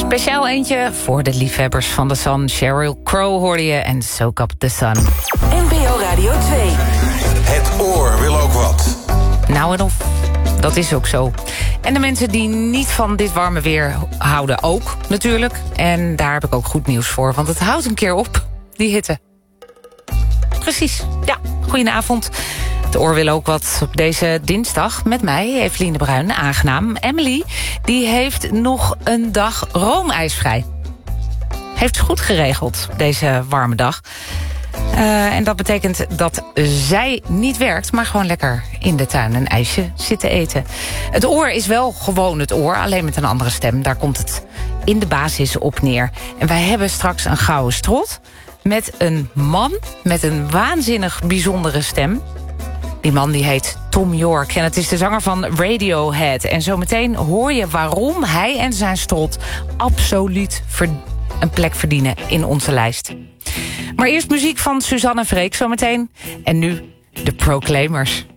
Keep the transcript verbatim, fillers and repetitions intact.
Speciaal eentje voor de liefhebbers van de Sun. Sheryl Crow hoorde je en Soak Up the Sun. N P O Radio twee. Het oor wil ook wat. Nou en of, dat is ook zo. En de mensen die niet van dit warme weer houden ook, natuurlijk. En daar heb ik ook goed nieuws voor, want het houdt een keer op, die hitte. Precies, ja, goedenavond. Het oor wil ook wat op deze dinsdag met mij, Evelien de Bruin, aangenaam. Emily, die heeft nog een dag roomijsvrij. Heeft ze goed geregeld, deze warme dag. Uh, en dat betekent dat zij niet werkt, maar gewoon lekker in de tuin een ijsje zit te eten. Het oor is wel gewoon het oor, alleen met een andere stem. Daar komt het in de basis op neer. En wij hebben straks een gouden strot met een man met een waanzinnig bijzondere stem. Die man die heet Thom Yorke en het is de zanger van Radiohead. En zometeen hoor je waarom hij en zijn strot absoluut een plek verdienen in onze lijst. Maar eerst muziek van Suzanne Freek zometeen. En nu de Proclaimers.